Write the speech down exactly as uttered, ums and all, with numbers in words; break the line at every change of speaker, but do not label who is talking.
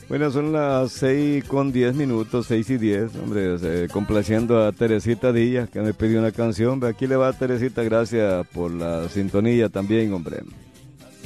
Bueno, son las seis con diez minutos, seis y diez, hombre, eh, complaciendo a Teresita Díaz, que me pidió una canción. Aquí le va a Teresita, gracias por la sintonía también, hombre.